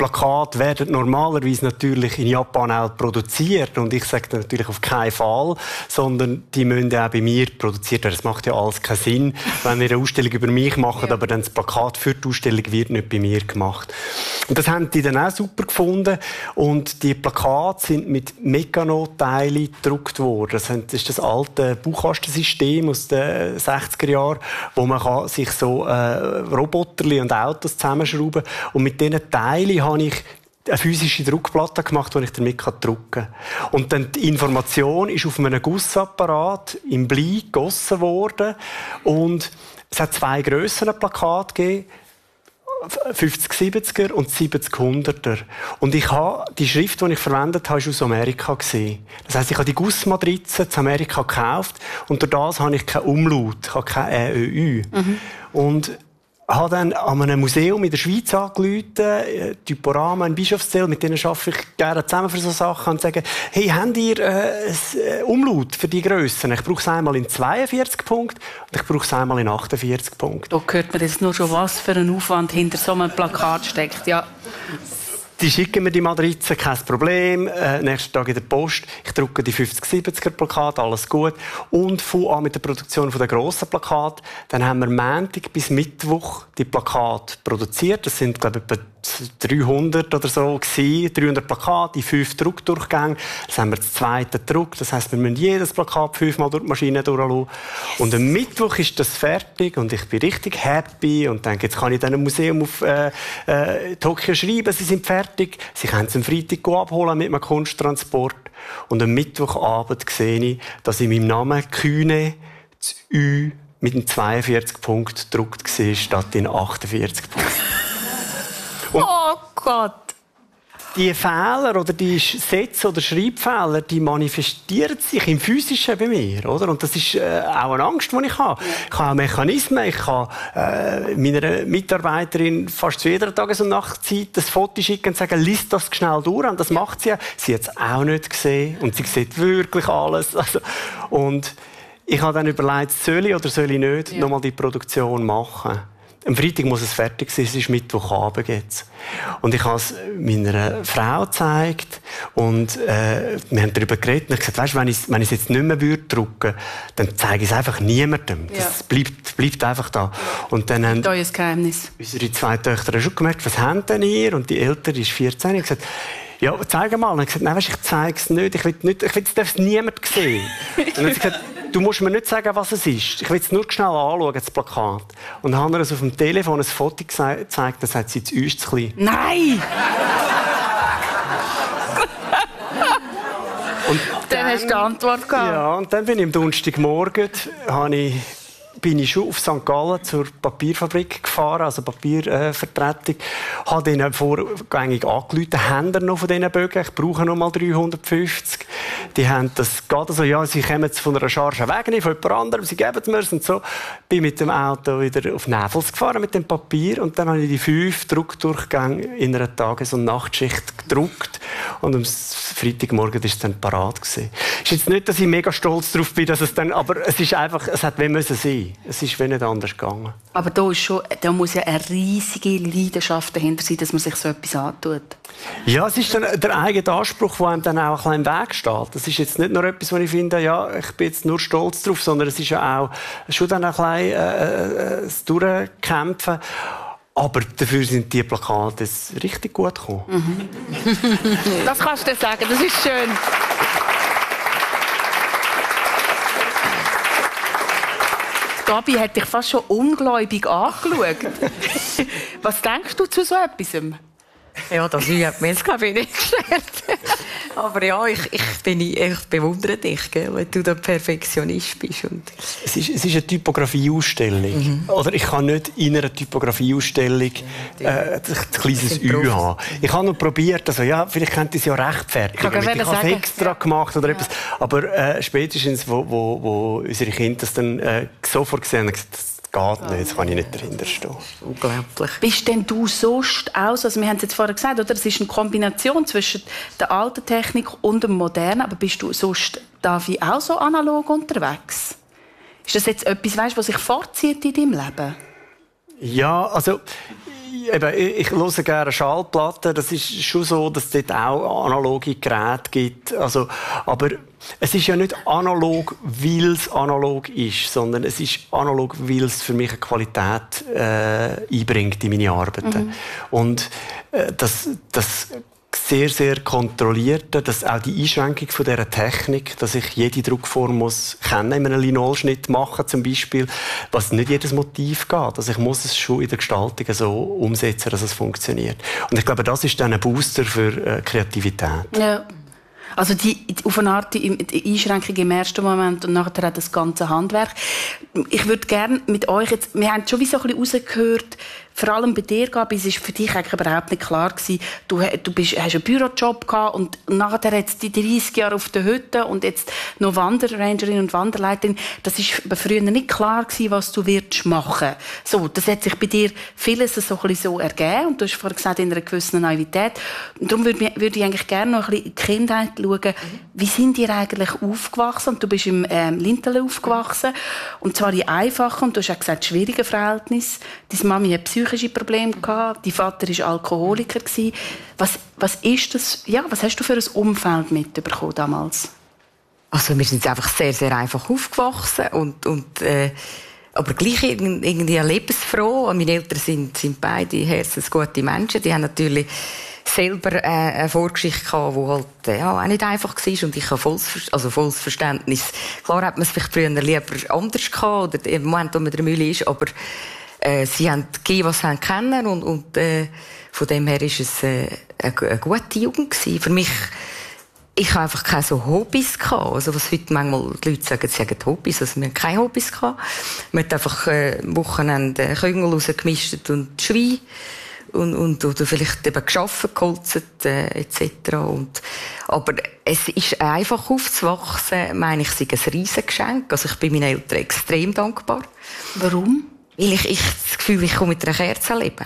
Plakate werden normalerweise natürlich in Japan auch produziert. Und ich sage natürlich auf keinen Fall, sondern die müssen auch bei mir produziert werden. Das macht ja alles keinen Sinn, wenn ihr eine Ausstellung über mich macht, ja. aber dann das Plakat für die Ausstellung wird nicht bei mir gemacht. Und das haben die dann auch super gefunden. Und die Plakate sind mit Meccano-Teilen gedruckt worden. Das ist das alte Bauchkastensystem aus den sechziger Jahren, wo man kann sich so äh, Roboterli und Autos zusammenschrauben kann. Und mit diesen Teilen habe ich eine physische Druckplatte gemacht, die ich damit drucken kann. Und dann die Information ist auf einem Gussapparat im Blei gegossen worden. Und es hat zwei grössere Plakate gegeben. fünfzig siebziger und siebzig hunderter. Und ich habe, die Schrift, die ich verwendet habe, ist aus Amerika gesehen. Das heisst, ich habe die Gussmatrize in Amerika gekauft und durch das habe ich keinen Umlaut, ich habe kein Ä, Ö, Ü. Mhm. Und habe dann an einem Museum in der Schweiz angerufen, Typorama in Bischofszell, mit denen arbeite ich gerne zusammen für solche Sachen, und sage, hey, habt ihr äh, ein Umlaut für die Grössen? Ich brauche es einmal in zweiundvierzig Punkten und ich brauche es einmal in achtundvierzig Punkten. Da hört man jetzt nur schon, was für ein Aufwand hinter so einem Plakat steckt. Ja. Die schicken mir die Matrizen, kein Problem. Äh, nächsten Tag in der Post. Ich drucke die fünfzig siebziger Plakate, alles gut. Und fange an mit der Produktion der grossen Plakate. Dann haben wir Montag bis Mittwoch die Plakate produziert. Das sind, glaube ich, etwa dreihundert oder so gewesen. dreihundert Plakate in fünf Druckdurchgängen. Das haben wir das zweite gedruckt. Das heisst, wir müssen jedes Plakat fünfmal durch die Maschine durchlassen. Und am Mittwoch ist das fertig und ich bin richtig happy und denke, jetzt kann ich dann im Museum auf äh, äh, Tokio schreiben, sie sind fertig. Sie können es am Freitag abholen mit einem Kunsttransport. Und am Mittwochabend sehe ich, dass in meinem Namen Kühne das Ü mit einem zweiundvierzig Punkt gedruckt war, statt in achtundvierzig Punkten. Oh Gott! Die Fehler oder die Sätze oder Schreibfehler, die manifestieren sich im Physischen bei mir, oder? Und das ist äh, auch eine Angst, die ich habe. Ich habe Mechanismen, ich kann äh, meiner Mitarbeiterin fast zu jeder Tages- und Nachtzeit das Foto schicken und sagen, lies das schnell durch. Und das macht sie ja. Sie hat es auch nicht gesehen und sie sieht wirklich alles. Also, und ich habe dann überlegt, soll ich oder soll ich nicht ja. nochmal die Produktion machen? Am Freitag muss es fertig sein, es ist Mittwochabend jetzt. Und ich habe es meiner Frau gezeigt und äh, wir haben darüber geredet und ich gesagt, weißt, wenn ich wenn ich es jetzt nicht mehr würde drucken, dann zeige ich es einfach niemandem. Das ja. bleibt, bleibt einfach da. Und dann haben da ist das Geheimnis. Unsere zwei Töchter schon gemerkt, was haben denn ihr? Und die Ältere ist vierzehn. Ich gesagt, ja, zeig mal. Und ich gesagt, nein, weißt, ich zeige es nicht. Ich will nicht, ich will, es darf niemand sehen. Und dann hat sie gesagt, du musst mir nicht sagen, was es ist. Ich will es nur schnell anschauen, das Plakat. Und dann haben wir uns auf dem Telefon ein Foto gezeigt, dann sagt sie, das ist zu klein. Nein! Und dann, dann hast du die Antwort gehabt. Ja, und dann bin ich am Donnerstagmorgen, habe ich bin ich schon auf Sankt Gallen zur Papierfabrik gefahren, also Papiervertretung. Äh, habe ihnen vorgängig angerufen, haben noch von diesen Bögen, ich brauche noch mal dreihundertfünfzig. Die haben das gerade so, ja, sie kommen jetzt von einer Charge weg, nicht von jemand anderem, sie geben es mir und so. Bin mit dem Auto wieder auf Nävels gefahren mit dem Papier und dann habe ich die fünf Druckdurchgänge in einer Tages- und Nachtschicht gedruckt und am Freitagmorgen war es dann parat gewesen. Ist jetzt nicht, dass ich mega stolz darauf bin, dass es dann, aber es ist einfach, es hat wenn müssen sein. Es ist nicht anders gegangen. Aber da, ist schon, da muss ja eine riesige Leidenschaft dahinter sein, dass man sich so etwas antut. Ja, es ist dann der eigene Anspruch, der einem dann auch ein bisschen im Weg steht. Das ist jetzt nicht nur etwas, wo ich finde, ja, ich bin jetzt nur stolz drauf, sondern es ist ja auch schon dann ein bisschen äh, das Durchkämpfen. Aber dafür sind die Plakate richtig gut gekommen. Mhm. Das kannst du dir sagen, das ist schön. Gabi hat dich fast schon ungläubig angeschaut. Was denkst du zu so etwas? Ja, das hat mir jetzt glaube ich nicht gestellt. Aber ja, ich, ich, bin, ich bewundere dich, gell, wenn du der Perfektionist bist. Und es, ist, es ist eine Typografieausstellung. Mhm. Oder ich kann nicht in einer Typografieausstellung äh, ein kleines Ü haben. Ich habe noch probiert, also ja, vielleicht könnte ich es ja rechtfertigen. Ich, ich habe es extra ja. gemacht oder ja. etwas. Aber äh, spätestens, wo, wo, wo unsere Kinder das dann äh, sofort gesehen haben, gesagt, geht nicht, jetzt kann ich nicht dahinter stehen. Unglaublich. Bist denn du sonst aus, also wir haben es jetzt vorher gesagt, oder? Es ist eine Kombination zwischen der alten Technik und dem modernen, aber bist du sonst, Davi, auch so analog unterwegs? Ist das jetzt etwas, weißt, was sich fortzieht in deinem Leben? Ja, also eben, ich höre gerne Schallplatten. Das ist schon so, dass es dort auch analoge Geräte gibt. Also, aber es ist ja nicht analog, weil es analog ist, sondern es ist analog, weil es für mich eine Qualität äh, einbringt in meine Arbeiten. Mhm. Und äh, das, das sehr, sehr kontrollierte, dass auch die Einschränkung von dieser Technik, dass ich jede Druckform muss kennen, in einem Linolschnitt machen zum Beispiel, was nicht jedes Motiv geht. Also ich muss es schon in der Gestaltung so umsetzen, dass es funktioniert. Und ich glaube, das ist dann ein Booster für äh, Kreativität. Ja. Also die, auf eine Art die, die Einschränkung im ersten Moment und nachher hat das ganze Handwerk. Ich würde gerne mit euch jetzt, wir haben schon wie so ein bisschen rausgehört, vor allem bei dir, Gabi, es war für dich eigentlich überhaupt nicht klar gewesen, du, du bist, hast einen Bürojob gehabt und nachher jetzt die dreißig Jahre auf der Hütte und jetzt noch Wanderrangerin und Wanderleiterin. Das war früher nicht klar gewesen, was du wirst machen. So, das hat sich bei dir vieles so ein bisschen so ergeben und du hast vorhin gesagt, in einer gewissen Naivität. Und darum würde, würde ich eigentlich gerne noch ein bisschen in die Kindheit schauen, mhm. wie sind ihr eigentlich aufgewachsen? Und du bist im ähm, Linterle aufgewachsen und zwar in einfachen und du hast auch gesagt, schwierigen Verhältnissen. Deine Mami hat psychische Probleme gehabt, dein Vater war Alkoholiker. Was, was ist das, ja, was hast du für ein Umfeld mitbekommen damals? Also wir sind einfach sehr, sehr einfach aufgewachsen und, und äh, aber gleich irgendwie lebensfroh. Meine Eltern sind, sind beide herzensgute Menschen. Die haben natürlich selber äh, eine Vorgeschichte gehabt, die halt, äh, ja, auch nicht einfach war. Und ich habe volles, also volles Verständnis. Klar hat man es vielleicht früher lieber anders gehabt, oder im Moment, wo man der Mühle ist, aber äh, sie haben gegeben, was sie haben kennen. Und, und äh, von dem her war es äh, eine, eine gute Jugend gewesen. Für mich, ich habe einfach keine so Hobbys gehabt. Also was heute manchmal die Leute sagen, sie haben Hobbys. Also wir haben keine Hobbys gehabt. Wir haben einfach äh, am Wochenende Küngel rausgemischt und Schwein. Und, und, oder vielleicht eben geschaffen, geholzt, äh, et cetera. Und, aber es ist einfach aufzuwachsen, meine ich, sei ein Riesengeschenk. Also ich bin meinen Eltern extrem dankbar. Warum? Weil ich, ich das Gefühl, ich komme mit einer Kerze leben.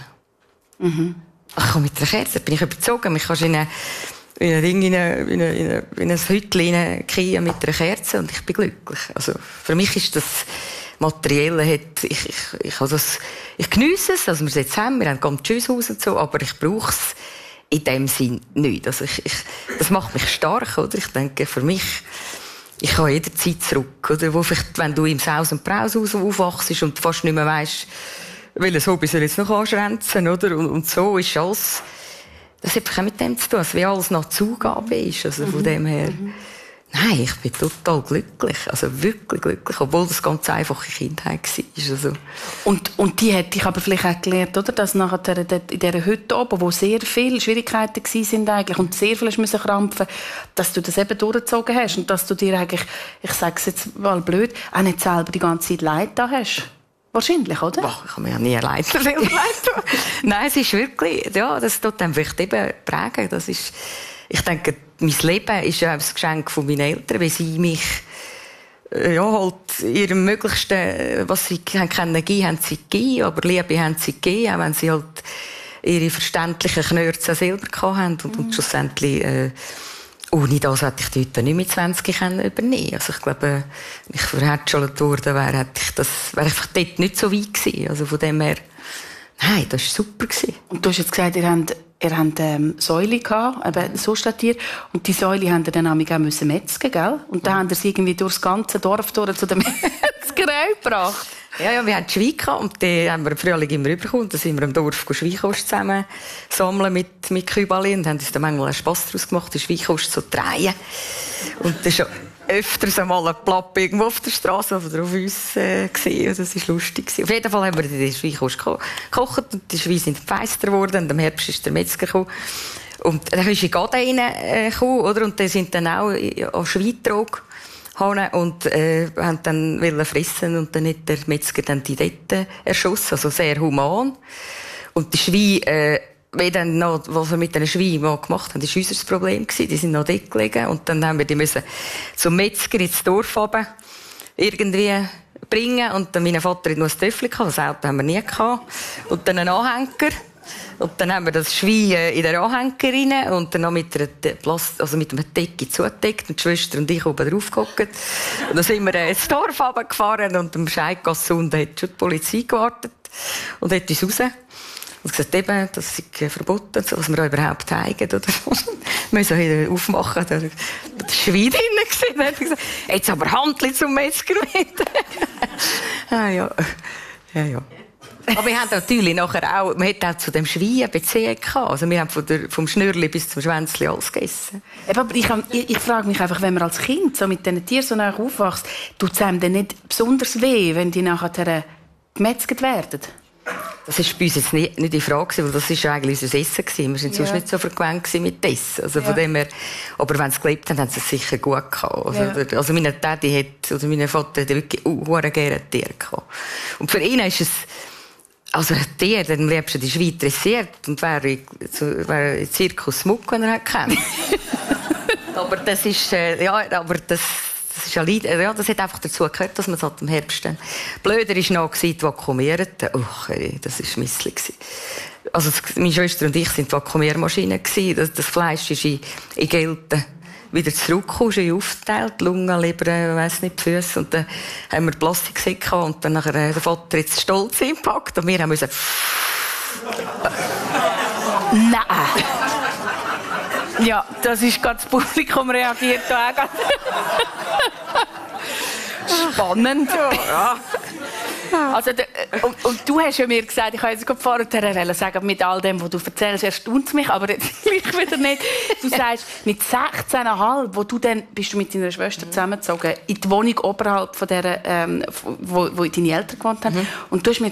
Mhm. Ich komme mit einer Kerze, bin ich überzogen. Mich kannst in eine, in ein Ding, in eine, in eine, in ein Hütchen hineingehen mit einer Kerze und ich bin glücklich. Also für mich ist das Materielle, hat, ich, ich, ich, also das, ich geniesse es, also wir sind jetzt haben, wir haben ganz schönes Haus und so, aber ich brauche es in dem Sinn nicht. Also ich, ich, das macht mich stark, oder? Ich denke, für mich, ich kann jederzeit zurück, oder? Wo vielleicht, wenn du im Saus- und Braushaus aufwachst und fast nicht mehr weisst, welches Hobby soll jetzt noch anschränzen, oder? Und, und so ist alles, das hat einfach auch mit dem zu tun, wie alles nach Zugabe ist, also von mhm. dem her. Mhm. Nein, ich bin total glücklich. Also wirklich glücklich, obwohl das ganz einfache Kindheit war. Also. Und, und die hat dich aber vielleicht auch gelernt, oder? Dass nachher in dieser Hütte oben, wo sehr viele Schwierigkeiten waren eigentlich und sehr viel musste krampfen, dass du das eben durchgezogen hast und dass du dir eigentlich, ich sage es jetzt mal blöd, auch nicht selber die ganze Zeit Leid da hast. Wahrscheinlich, oder? Boah, ich habe mir ja nie Leid Nein, es ist wirklich, ja, das tut einem vielleicht eben prägen. Das ist, ich denke, mein Leben ist ja ein Geschenk von meinen Eltern, weil sie mich ja, halt ihrem Möglichsten, was sie können geben, haben sie gegeben, aber Liebe haben sie gegeben, auch wenn sie halt ihre verständlichen Knörze selber hatten und, und schlussendlich äh, ohne das hätte ich die Hütte nicht mit zwanzig übernehmen können. Also ich glaube, wenn ich verhätschelt worden wäre, hätte ich das, wäre ich dort nicht so weit gewesen. Also von dem her, nein, das war super gewesen. Und du hast jetzt gesagt, ihr habt Ihr habt ähm, Säule gehabt, eben so steht hier. Und die Säule haben ihr dann auch metzgen müssen, gell? Und dann mhm. haben ihr sie irgendwie durchs ganze Dorf durch zu der Metzgerei gebracht. Ja, ja, wir hatten Schwein gehabt und die haben wir im Frühling immer rübergekommen. Da sind wir im Dorf Schweinkost zusammen sammeln mit, mit Kübali und haben uns dann manchmal einen Spass daraus gemacht, die Schweinkost zu drehen. Und das ist ja öfters einmal ein Plappe irgendwo auf der Straße oder auf uns äh, gesehen. Das war lustig. Auf jeden Fall haben wir die Schweinkost gekocht und die Schweine sind feister geworden. Und im Herbst ist der Metzger gekommen. Und dann ist in Gaden reingekommen, oder? Und die sind dann auch an Schweintrog und äh, haben dann wollen fressen und dann hat der Metzger dann die dort erschossen, also sehr human. Und die Schweine, äh, wie dann noch, was wir mit den Schweinen mal gemacht haben, das war unser Problem gewesen. Die sind noch dort gelegen und dann haben wir die müssen zum Metzger ins Dorf runter irgendwie bringen und dann mein Vater hat noch ein Töffel gehabt, das Auto haben wir nie gehabt und dann einen Anhänger. Und dann haben wir das Schwein in den Anhänger rein und dann noch mit einer Plast- also mit einer Decke zugedeckt und die Schwester und ich oben drauf gehockt. Und dann sind wir ins Dorf runtergefahren und am Scheidgasse unten hat schon die Polizei gewartet und hat uns raus. Und gesagt, eben, das ist verboten, was wir auch überhaupt zeigen. Oder? Wir müssen wieder aufmachen. Da war das Schwein drin. Dann hat gesagt, jetzt aber Handli zum Metzger mit. ah, ja. Ja, ja. Aber wir haben natürlich nachher auch, man hat auch zu dem Schwein eine Beziehung gehabt. Also wir haben von der, vom Schnürli bis zum Schwänzli alles gegessen. Aber ich, ich, ich frage mich einfach, wenn man als Kind so mit diesen Tieren so nah aufwächst, tut es einem dann nicht besonders weh, wenn die nachher gemetzelt werden? Das war bei uns jetzt nicht, nicht die Frage, weil das war eigentlich unser Essen. Wir waren sonst Ja. nicht so vergewöhnt mit Essen. Also Ja. von dem her, aber wenn sie gelebt haben, haben sie es sicher gut gehabt. Also, Ja. also meine Tati hat, oder mein Vater hat wirklich uh, gerne Tiere gehabt. Und für ihn ist es, also ein Tier, dann am liebsten die Schwein dressiert und wäre wär im Zirkus Muck, wenn er kennt. aber das ist, äh, ja, aber das, das ist ja, ja, das hat einfach dazu gehört, dass man es halt im Herbst dann... Blöder war noch die Vakuumierten. Uch, ey, das war misslich. Also meine Schwester und ich waren die Vakuumiermaschine. Das, das Fleisch ist in, in Gelten wieder zurückgekommen, ist aufgeteilt, Lunge, Leber, ich weiss nicht, die Füße. Und dann haben wir Plastiksäcke und dann nachher der Vater jetzt stolz eingepackt und wir haben müssen... Nein! Ja, das ist gerade das Publikum reagiert da auch. Spannend. Ja. Also, und, und du hast ja mir gesagt, ich habe jetzt gerade vorher sagen, mit all dem, was du erzählst, erstaunt es mich, aber jetzt gleich wieder nicht. Du sagst, mit sechzehn Komma fünf, wo du dann, bist du mit deiner Schwester zusammengezogen, in die Wohnung oberhalb von der, ähm, wo, wo deine Eltern gewohnt haben. Mhm. Und du hast mir